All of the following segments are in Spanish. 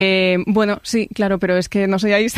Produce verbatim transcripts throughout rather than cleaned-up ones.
Eh, bueno, sí, claro, pero es que no soy ahí,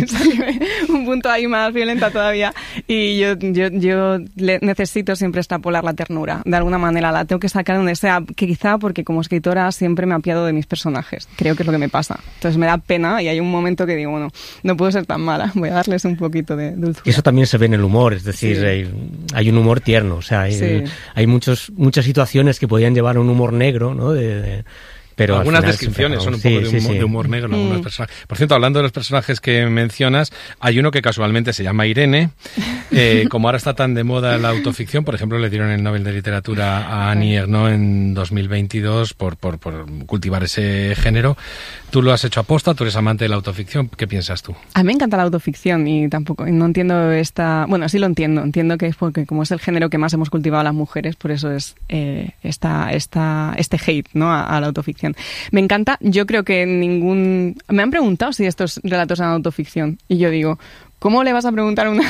un punto ahí más violenta todavía y yo, yo, yo le necesito siempre extrapolar la ternura. De alguna manera la tengo que sacar donde sea, que quizá porque como escritora siempre me apiado de mis personajes. Creo que es lo que me pasa. Entonces me da pena y hay un momento que digo, bueno, no puedo ser tan mala, voy a darles un poquito de dulzura. Y eso también se ve en el humor, es decir, sí. hay, hay un humor tierno, o sea, hay, sí. hay muchos, muchas situaciones que podrían llevar a un humor negro, ¿no? De, de, Pero algunas descripciones son un poco sí, de, humor, sí, sí. de humor negro en algunos mm. personajes. Por cierto, hablando de los personajes que mencionas, hay uno que casualmente se llama Irene. Eh, como ahora está tan de moda la autoficción, por ejemplo, le dieron el Nobel de Literatura a Annie Ernaux en dos mil veintidós por, por, por cultivar ese género. Tú lo has hecho aposta, tú eres amante de la autoficción. ¿Qué piensas tú? A mí me encanta la autoficción y tampoco no entiendo esta... Bueno, sí lo entiendo. Entiendo que es porque como es el género que más hemos cultivado las mujeres, por eso es eh, esta, esta, este hate, ¿no? a, a la autoficción. Me encanta, yo creo que ningún... Me han preguntado si estos relatos eran autoficción y yo digo, ¿cómo le vas a preguntar a una,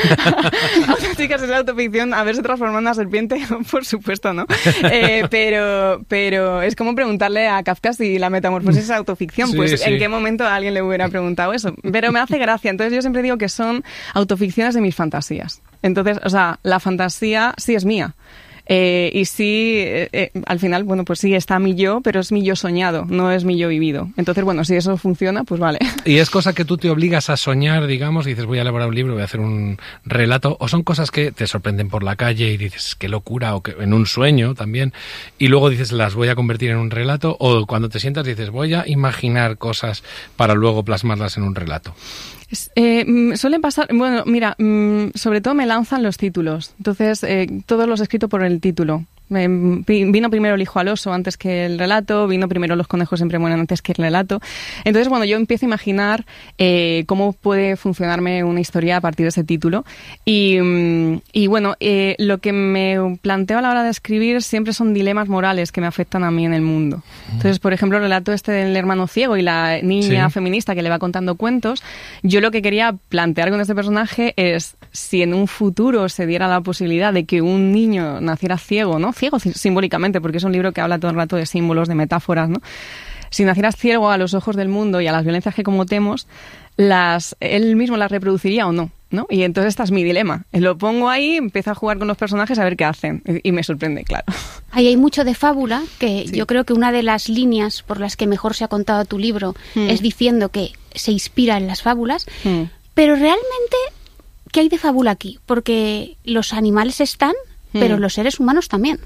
a una chica si es autoficción a ver se transforma en una serpiente? Por supuesto, ¿no? Eh, pero, pero es como preguntarle a Kafka si la metamorfosis es autoficción. Sí, pues sí. ¿en qué momento a alguien le hubiera preguntado eso? Pero me hace gracia. Entonces yo siempre digo que son autoficciones de mis fantasías. Entonces, o sea, la fantasía sí es mía. Eh, y sí, eh, eh, al final, bueno, pues sí, está mi yo, pero es mi yo soñado, no es mi yo vivido. Entonces, bueno, si eso funciona, pues vale. ¿Y es cosa que tú te obligas a soñar, digamos, y dices, voy a elaborar un libro, voy a hacer un relato, o son cosas que te sorprenden por la calle y dices, qué locura, o que en un sueño también, y luego dices, las voy a convertir en un relato, o cuando te sientas dices, voy a imaginar cosas para luego plasmarlas en un relato? Eh, suelen pasar, bueno, mira, sobre todo me lanzan los títulos, entonces eh, todos los he escrito por el título. Eh, vino primero el hijo al oso antes que el relato, vino primero los conejos siempre mueren antes que el relato. Entonces, bueno, yo empiezo a imaginar eh, cómo puede funcionarme una historia a partir de ese título. Y, y bueno, eh, lo que me planteo a la hora de escribir siempre son dilemas morales que me afectan a mí en el mundo. Entonces, por ejemplo, el relato este del hermano ciego y la niña sí. feminista que le va contando cuentos, yo lo que quería plantear con este personaje es si en un futuro se diera la posibilidad de que un niño naciera ciego, ¿no? Ciego simbólicamente, porque es un libro que habla todo el rato de símbolos, de metáforas, ¿no? Si nacieras ciego a los ojos del mundo y a las violencias que cometemos, las, él mismo las reproduciría o no, ¿no? Y entonces este es mi dilema. Lo pongo ahí, empiezo a jugar con los personajes a ver qué hacen y me sorprende, claro. Ahí hay mucho de fábula, que sí. yo creo que una de las líneas por las que mejor se ha contado tu libro mm. es diciendo que se inspira en las fábulas, mm. pero realmente, ¿qué hay de fábula aquí? Porque los animales están, mm. pero los seres humanos también.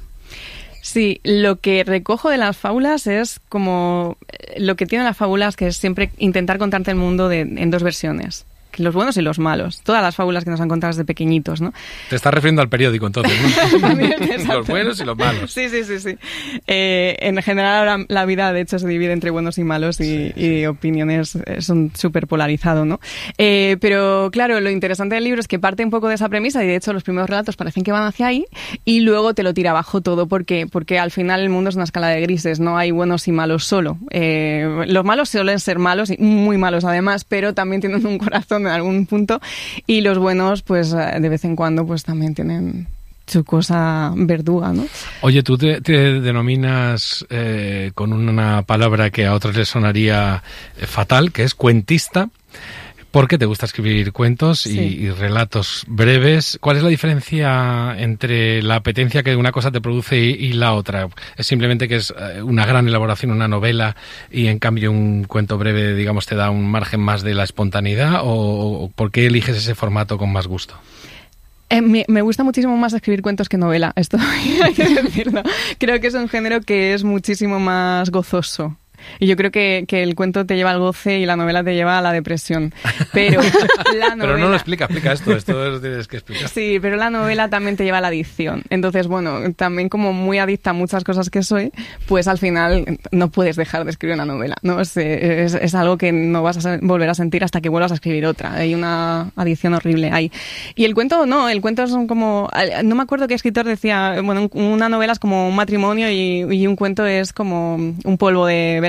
Sí, lo que recojo de las fábulas es como lo que tienen las fábulas, que es siempre intentar contarte el mundo de, en dos versiones. Los buenos y los malos. Todas las fábulas que nos han contado desde pequeñitos, ¿no? Te estás refiriendo al periódico, entonces, ¿no? Los buenos y los malos. Sí, sí, sí, sí. Eh, en general, ahora la vida, de hecho, se divide entre buenos y malos y, sí, sí. y opiniones son súper polarizadas, ¿no? Eh, pero, claro, lo interesante del libro es que parte un poco de esa premisa y, de hecho, los primeros relatos parecen que van hacia ahí y luego te lo tira abajo todo. ¿Por qué? Porque al final el mundo es una escala de grises, no hay buenos y malos solo. Eh, los malos suelen ser malos y muy malos, además, pero también tienen un corazón en algún punto y los buenos pues de vez en cuando pues también tienen su cosa verduga, ¿no? Oye, tú te, te denominas eh, con una palabra que a otros les sonaría eh, fatal, que es cuentista. ¿Por qué te gusta escribir cuentos y, sí. y relatos breves? ¿Cuál es la diferencia entre la apetencia que una cosa te produce y, y la otra? ¿Es simplemente que es una gran elaboración, una novela, y en cambio un cuento breve, digamos, te da un margen más de la espontaneidad? ¿O, o por qué eliges ese formato con más gusto? Eh, me, me gusta muchísimo más escribir cuentos que novela, esto hay que decirlo. Creo que es un género que es muchísimo más gozoso. Y yo creo que, que el cuento te lleva al goce y la novela te lleva a la depresión. Pero la novela... Pero no lo explica, explica esto, esto lo tienes que explicar. Sí, pero la novela también te lleva a la adicción. Entonces, bueno, también como muy adicta a muchas cosas que soy, pues al final no puedes dejar de escribir una novela, ¿no? Es, es, es algo que no vas a volver a sentir hasta que vuelvas a escribir otra. Hay una adicción horrible ahí. Y el cuento, no, el cuento es como... No me acuerdo qué escritor decía, bueno, una novela es como un matrimonio y, y un cuento es como un polvo de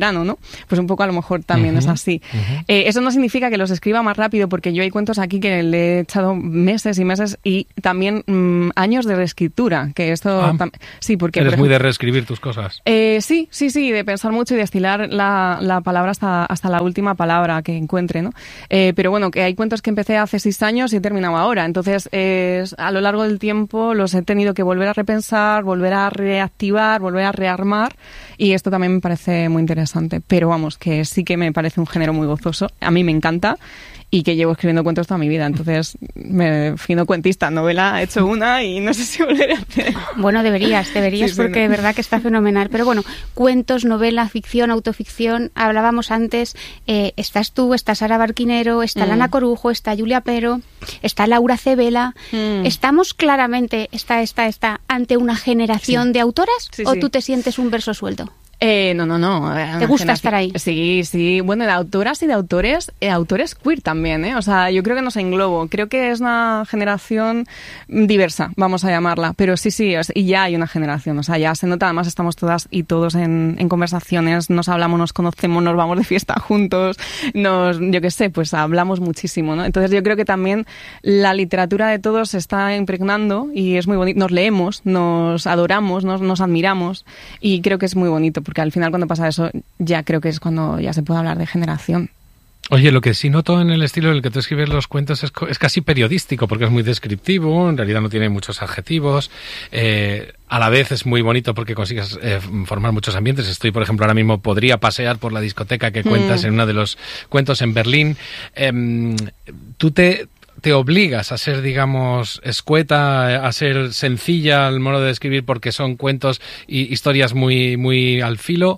verano, ¿no? Pues un poco a lo mejor también uh-huh, es así. Uh-huh. Eh, eso no significa que los escriba más rápido, porque yo hay cuentos aquí que le he echado meses y meses y también mmm, años de reescritura, que esto... Ah, tam- sí, porque... Eres por ejemplo, muy de reescribir tus cosas. Eh, sí, sí, sí, de pensar mucho y de estilar la, la palabra hasta, hasta la última palabra que encuentre, ¿no? Eh, pero bueno, que hay cuentos que empecé hace seis años y he terminado ahora, entonces eh, a lo largo del tiempo los he tenido que volver a repensar, volver a reactivar, volver a rearmar, y esto también me parece muy interesante. Pero vamos, que sí que me parece un género muy gozoso, a mí me encanta, y que llevo escribiendo cuentos toda mi vida, entonces me defino cuentista. Novela he hecho una y no sé si volveré a hacer. Bueno, deberías, deberías sí, sí, porque no. de verdad que está fenomenal. Pero bueno, cuentos, novela, ficción, autoficción, hablábamos antes, eh, estás tú, está Sara Barquinero, está mm. Lana Corujo, está Julia Pero, está Laura Cebela. Mm. ¿Estamos claramente, está, está, está, ante una generación sí. de autoras sí, o sí. tú te sientes un verso suelto? Eh, no, no, no. ¿Te gusta estar ahí? Sí, sí. Bueno, de autoras y de autores, eh, autores queer también, ¿eh? O sea, yo creo que nos englobo. Creo que es una generación diversa, vamos a llamarla. Pero sí, sí, y ya hay una generación. O sea, ya se nota, además estamos todas y todos en, en conversaciones, nos hablamos, nos conocemos, nos vamos de fiesta juntos, nos, yo qué sé, pues hablamos muchísimo, ¿no? Entonces yo creo que también la literatura de todos se está impregnando y es muy bonito. Nos leemos, nos adoramos, nos, nos admiramos y creo que es muy bonito. Porque al final cuando pasa eso ya creo que es cuando ya se puede hablar de generación. Oye, lo que sí noto en el estilo en el que tú escribes los cuentos es, es casi periodístico, porque es muy descriptivo, en realidad no tiene muchos adjetivos, eh, a la vez es muy bonito porque consigues eh, formar muchos ambientes. Estoy, por ejemplo, ahora mismo podría pasear por la discoteca que cuentas mm. en uno de los cuentos en Berlín. Eh, tú te... ¿Te obligas a ser, digamos, escueta, a ser sencilla al modo de escribir porque son cuentos y historias muy, muy al filo?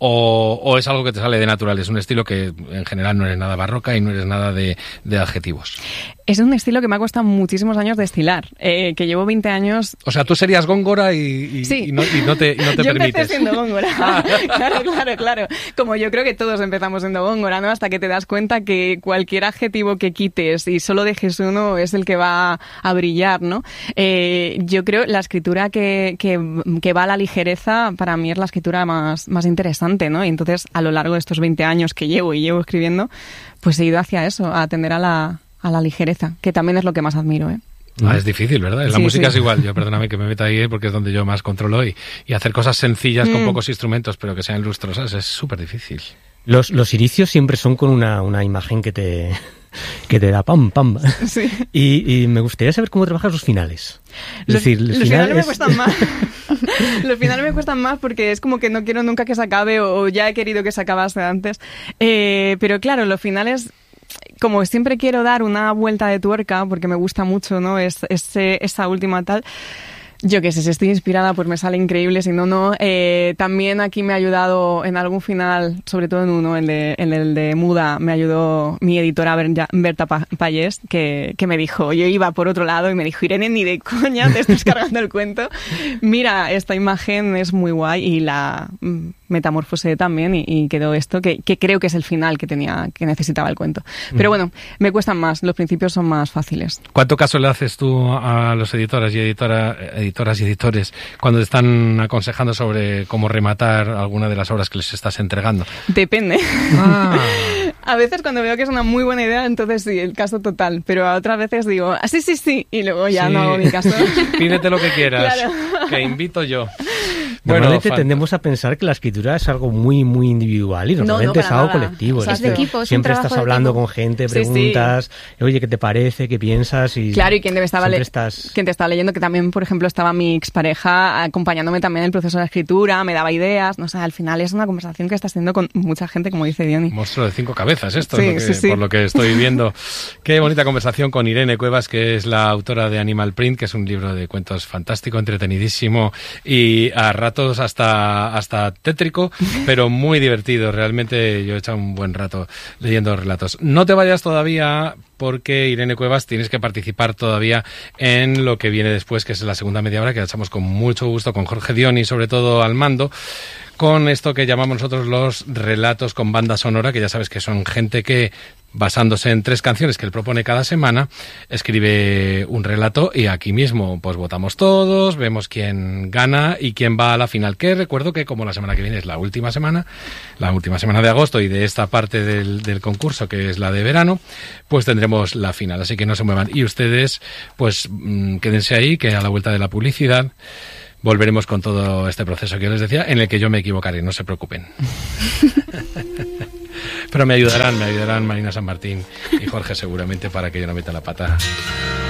O, ¿O es algo que te sale de natural? Es un estilo que en general no eres nada barroca y no eres nada de, de adjetivos. Es un estilo que me ha costado muchísimos años destilar, eh, que llevo veinte años... O sea, tú serías góngora y, y, sí. y, no, y no te, y no te yo permites. Yo empecé siendo góngora. Ah. Claro, claro, claro. Como yo creo que todos empezamos siendo góngora, ¿no? Hasta que te das cuenta que cualquier adjetivo que quites y solo dejes uno es el que va a brillar, ¿no? Eh, yo creo la escritura que, que, que va a la ligereza, para mí es la escritura más, más interesante, ¿no? Y entonces, a lo largo de estos veinte años que llevo y llevo escribiendo, pues he ido hacia eso, a atender a la... a la ligereza, que también es lo que más admiro, ¿eh? Ah, es difícil, ¿verdad? La sí, música sí. es igual. Yo, perdóname que me meta ahí porque es donde yo más controlo y, y hacer cosas sencillas mm. con pocos instrumentos, pero que sean lustrosas, es súper difícil. Los, los inicios siempre son con una, una imagen que te, que te da pam, pam. Sí. Y, y me gustaría saber cómo trabajas los finales. Es los, decir, los final finales es... me cuestan más. Los finales me cuestan más porque es como que no quiero nunca que se acabe o, o ya he querido que se acabase antes. Eh, pero claro, los finales... Como siempre quiero dar una vuelta de tuerca, porque me gusta mucho, ¿no? Es, ese, esa última tal... Yo qué sé, si estoy inspirada, pues me sale increíble, si no, no. Eh, también aquí me ha ayudado en algún final, sobre todo en uno, el de, en el de Muda, me ayudó mi editora Berta Payés, que, que me dijo, yo iba por otro lado y me dijo, Irene, ni de coña te estás cargando el cuento. Mira, esta imagen es muy guay y la metamorfosé también y, y quedó esto, que, que creo que es el final que tenía, que necesitaba el cuento. Pero bueno, me cuestan más, los principios son más fáciles. ¿Cuánto caso le haces tú a los editoras y editora, editoras y editores cuando te están aconsejando sobre cómo rematar alguna de las obras que les estás entregando? Depende. Ah. A veces cuando veo que es una muy buena idea, entonces sí, el caso total. Pero a otras veces digo, ah, sí, sí, sí, y luego ya sí. no hago mi caso. Pídete lo que quieras, claro. que invito yo. Normalmente bueno, tendemos a pensar que la escritura es algo muy, muy individual y normalmente no, no, es algo nada. colectivo. O sea, es de equipo, es siempre un estás hablando equipo. con gente, preguntas, sí, sí. oye, ¿qué te parece? ¿Qué piensas? Y claro, y quien, debe estaba le- estás... quien te estaba leyendo, que también, por ejemplo, estaba mi expareja acompañándome también en el proceso de escritura, me daba ideas, no sé, al final es una conversación que estás teniendo con mucha gente, como dice Diony. Monstruo de cinco cabezas esto, sí, es lo que, sí, sí. por lo que estoy viendo. Qué bonita conversación con Irene Cuevas, que es la autora de Animal Print, que es un libro de cuentos fantástico, entretenidísimo y a ratos hasta, hasta tétrico, pero muy divertido. Realmente yo he echado un buen rato leyendo relatos. No te vayas todavía, porque Irene Cuevas tienes que participar todavía en lo que viene después, que es la segunda media hora, que la echamos con mucho gusto con Jorge Diony, sobre todo al mando, con esto que llamamos nosotros los relatos con banda sonora, que ya sabes que son gente que, basándose en tres canciones que él propone cada semana, escribe un relato y aquí mismo pues votamos todos, vemos quién gana y quién va a la final. Que recuerdo que como la semana que viene es la última semana, la última semana de agosto y de esta parte del, del concurso que es la de verano, pues tendremos la final, así que no se muevan. Y ustedes pues mmm, quédense ahí, que a la vuelta de la publicidad volveremos con todo este proceso que yo les decía, en el que yo me equivocaré, no se preocupen. Pero me ayudarán, me ayudarán Marina San Martín y Jorge seguramente para que yo no meta la pata.